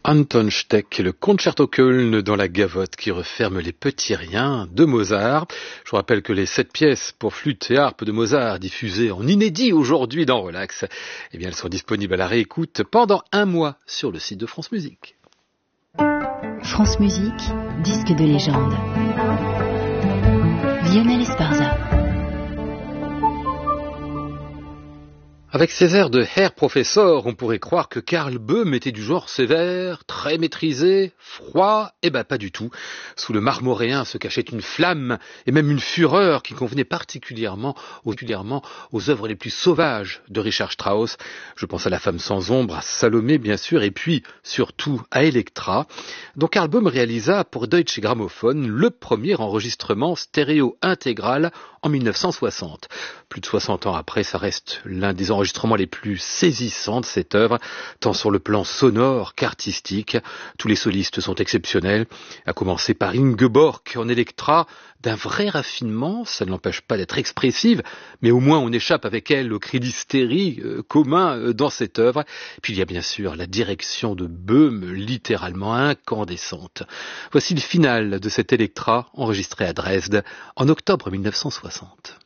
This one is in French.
Anton Steck, le concerto Köln dans la gavotte qui referme les petits riens de Mozart. Je vous rappelle que les 7 pièces pour flûte et harpe de Mozart diffusées en inédit aujourd'hui dans Relax, eh bien elles sont disponibles à la réécoute pendant 1 mois sur le site de France Musique. France Musique, disque de légende. Lionel Esparza. Avec ses airs de Herr Professor, on pourrait croire que Karl Böhm était du genre sévère, très maîtrisé, froid. Eh ben pas du tout. Sous le marmoréen se cachait une flamme et même une fureur qui convenait particulièrement aux œuvres les plus sauvages de Richard Strauss. Je pense à La Femme sans ombre, à Salomé bien sûr, et puis surtout à Elektra, dont Karl Böhm réalisa pour Deutsche Grammophon le premier enregistrement stéréo intégral en 1960. Plus de 60 ans après, ça reste l'un des enregistrements les plus saisissants de cette œuvre, tant sur le plan sonore qu'artistique. Tous les solistes sont exceptionnels, à commencer par Ingeborg en Elektra, d'un vrai raffinement, ça ne l'empêche pas d'être expressive, mais au moins on échappe avec elle au cri d'hystérie commun dans cette œuvre. Puis il y a bien sûr la direction de Böhm, littéralement incandescente. Voici le final de cette Elektra, enregistrée à Dresde en octobre 1960.